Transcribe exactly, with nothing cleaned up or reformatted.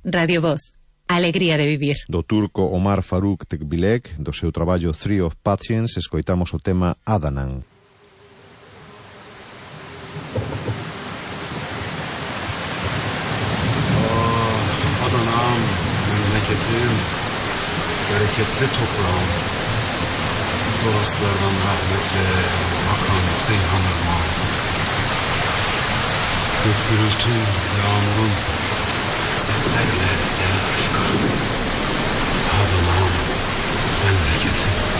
Radio Voz, alegría de vivir. Do turco Omar Faruk Tekbilek, do seu traballo Three of Patience, escoitamos o tema Adanan. Ah, Adanam, memleketim, bereketli toprağım, Toroslardan rahmetle akan Seyhan Irmağı. Gök gürültü, yağmurun, setlerle deli aşkı. Adanam, memleketim.